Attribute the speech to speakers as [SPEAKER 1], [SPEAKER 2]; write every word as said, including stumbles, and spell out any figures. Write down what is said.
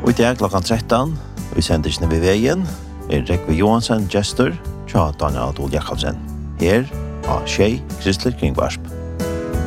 [SPEAKER 1] Og i dag klokken tretton, og i sendelsen ved veien, er Rekve Johansen gestor, tja Daniel Adol Jakobsen. Her, av Tjei Kristelig Kringvarsp.